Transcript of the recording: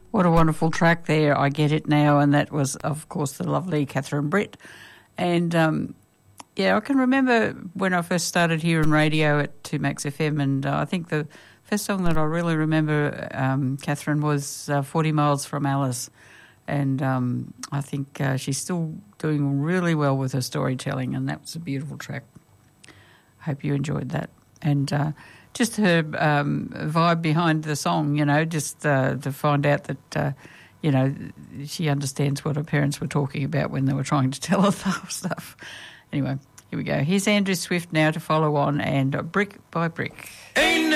What a wonderful track there, I Get It Now, and that was, of course, the lovely Catherine Brett. And, I can remember when I first started hearing radio at 2Max FM, and I think the first song that I really remember, Catherine, was 40 Miles from Alice. And I think she's still doing really well with her storytelling, and that was a beautiful track. Hope you enjoyed that. And just her vibe behind the song, just to find out that, she understands what her parents were talking about when they were trying to tell her stuff. Anyway, here we go. Here's Andrew Swift now to follow on, and Brick by Brick. Ain't